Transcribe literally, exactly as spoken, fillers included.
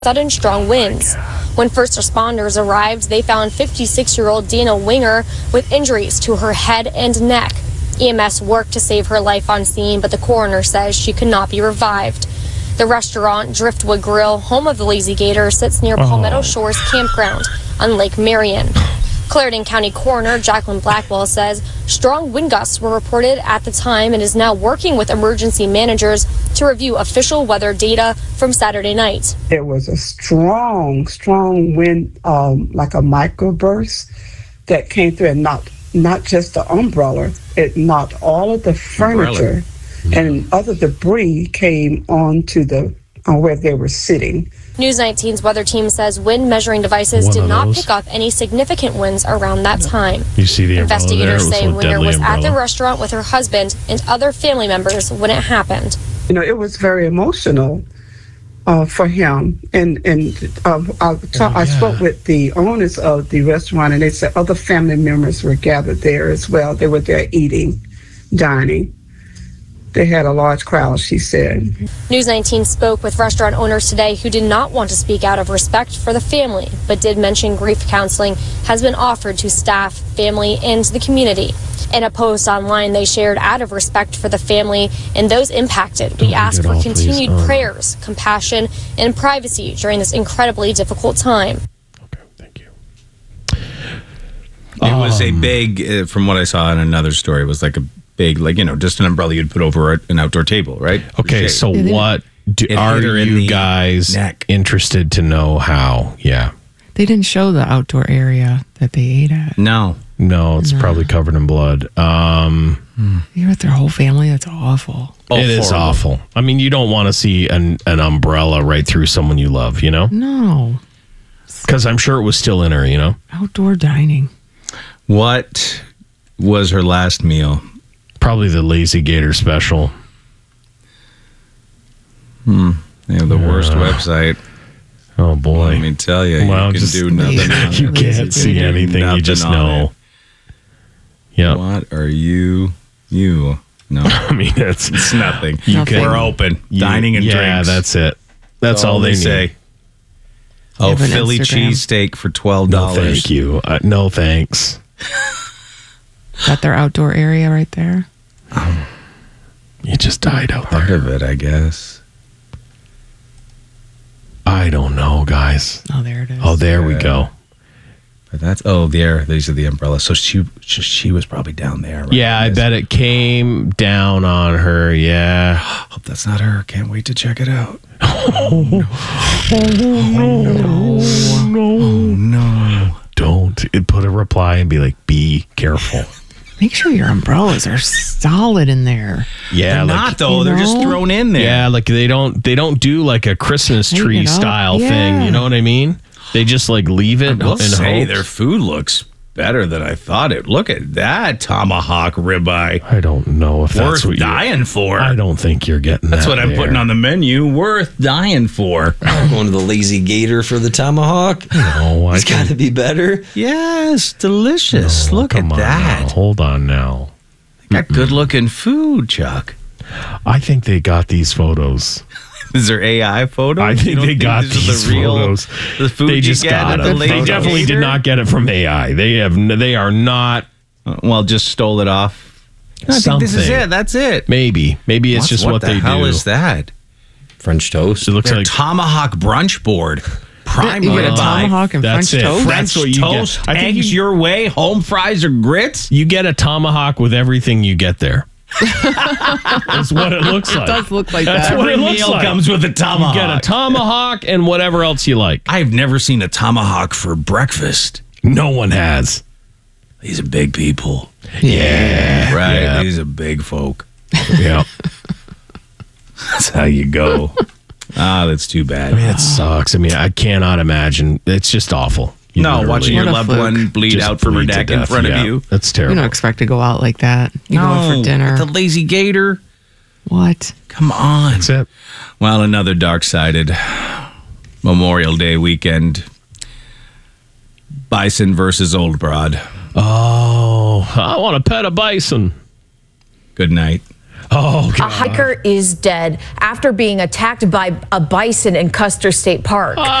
sudden strong winds. When first responders arrived, they found fifty-six-year-old Dana Winger with injuries to her head and neck. E M S worked to save her life on scene, but the coroner says she could not be revived. The restaurant, Driftwood Grill, home of the Lazy Gator, sits near Palmetto oh. Shores Campground on Lake Marion. Clarendon County Coroner Jacqueline Blackwell says strong wind gusts were reported at the time and is now working with emergency managers to review official weather data from Saturday night. There was a strong, strong wind, um, like a microburst that came through and knocked not just the umbrella, it knocked all of the furniture umbrella. And other debris came onto the on where they were sitting. News nineteen's weather team says wind measuring devices One did not those. pick up any significant winds around that time. You see the Investigators there? say was Winger was umbrella. at the restaurant with her husband and other family members when it happened. You know, it was very emotional uh, for him. And and uh, I, ta- oh, yeah. I spoke with the owners of the restaurant, and they said other family members were gathered there as well. They were there eating, dining. They had a large crowd, she said. News nineteen spoke with restaurant owners today who did not want to speak out of respect for the family, but did mention grief counseling has been offered to staff, family, and the community. In a post online they shared, out of respect for the family and those impacted, we Don't ask get for off, continued please. Oh. prayers, compassion, and privacy during this incredibly difficult time. Okay, thank you. It was a Um, big, uh, from what I saw in another story, it was like a big, like, you know, just an umbrella you'd put over an outdoor table, right? Okay, Shade. so what do, It are hit her in you the guys neck. interested to know how? Yeah. They didn't show the outdoor area that they ate at. No. No, it's probably covered in blood. Um, You're with their whole family. That's awful. Oh, it is horrible. awful. I mean, you don't want to see an, an umbrella right through someone you love, you know? No. Because I'm sure it was still in her, you know? Outdoor dining. What was her last meal? Probably the Lazy Gator special. Hmm. They have the worst Uh, website. Oh, boy. Let me tell you, Well, you can just- do nothing on You it. can't see do anything. You nothing just on know. it. Yeah. What are you? You. No. I mean, it's, It's nothing. You Nothing. can- We're open. you- Dining and yeah, drinks. that's it. That's all they say. need. Oh, have an Philly Instagram? cheesesteak for twelve No, dollars. thank you. Uh, no, thanks. Is that their outdoor area right there? You just died out Part there. of it, I guess. I don't know, guys. Oh, there it is. Oh, there we Yeah. go. But that's oh, there. These are the umbrellas. So she, she, she was probably down there. Right? Yeah, I bet it came down on her. Yeah. Hope that's not her. Can't wait to check it out. Oh, no. Oh, no. No. Don't. It put a reply and be like, be careful. Make sure your umbrellas are solid in there. Yeah, They're like, not though. you They're just know? thrown in there. yeah, like they don't they don't do like a Christmas Tighten tree it up. style Yeah. thing. You know what I mean? They just like leave it I'll in say hopes. their food looks better than I thought it. Look at that tomahawk ribeye. I don't know if that's Worth what you're- dying for. I don't think you're getting That's that what I'm there. putting on the menu. Worth dying for. Going to the Lazy Gator for the tomahawk. No, I It's can- got to be better. Yes, delicious. Oh, Look at come on that. now. Hold on now. Got good looking food, Chuck. I think they got these photos. Is there A I photos? I You think don't they got this is these the real, photos. The food They you just get got at them. the They Lazy definitely did Gator? not get it from A I. They have. They are not. Uh, Well, just stole it off. I think this is Something. it. That's it. Maybe. Maybe it's What's- just what, the they hell do. is that? French toast. It looks Their like tomahawk brunch board. Prime You get a ribeye. tomahawk and That's French it. toast? That's French what you get. toast, I think eggs you- your way, home fries or grits. you get a tomahawk with everything you get there. That's what it looks like. It does look like That's that. what it Every looks meal like. comes with a You tomahawk. get a tomahawk and whatever else you like. I've never seen a tomahawk for breakfast. No one has. These are big people. Yeah. Right? Yeah. These are big folk. Yeah. That's how you go. Ah, that's too bad. I mean, it sucks. I mean, I cannot imagine. It's just awful. You no, literally watching your What a loved fluke. one bleed just out from her bleed to neck in death. front Yeah. of you. That's You terrible. don't expect to go out like that. You go out for dinner. The Lazy Gator. What? Come on. That's it. Well, another dark-sided Memorial Day weekend. Bison versus Old Broad. Oh, I want to pet a bison. Good night. Oh, A God. hiker is dead after being attacked by a bison in Custer State Park.